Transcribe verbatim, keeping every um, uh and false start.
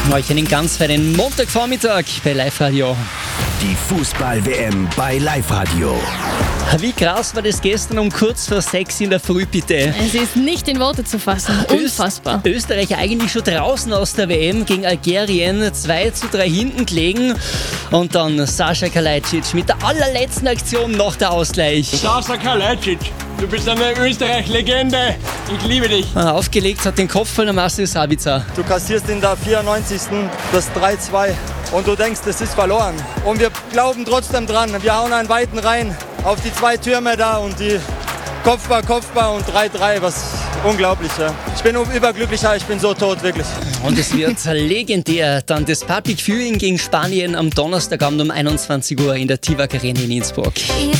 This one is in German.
Euch einen ganz feinen Montagvormittag bei Live Radio. Die Fußball-W M bei Live Radio. Wie krass war das gestern um kurz vor sechs in der Früh, bitte? Es ist nicht in Worte zu fassen. Unfassbar. Öst- Österreich eigentlich schon draußen aus der W M gegen Algerien, zwei zu drei hinten gelegen. Und dann Sascha Kalajdzic mit der allerletzten Aktion noch der Ausgleich. Sascha Kalajdzic, du bist eine Österreich-Legende. Ich liebe dich. Aufgelegt hat den Kopf von Marcel Sabitzer. Du kassierst in der vierundneunzigsten das drei zwei und du denkst, es ist verloren. Und wir glauben trotzdem dran. Wir hauen einen weiten rein auf die zwei Türme da und die Kopfball, Kopfball und drei drei, was unglaublich. Ja. Ich bin überglücklicher, ich bin so tot, wirklich. Und es wird legendär. Dann das Public Viewing gegen Spanien am Donnerstagabend um einundzwanzig Uhr in der Tivak Arena in Innsbruck.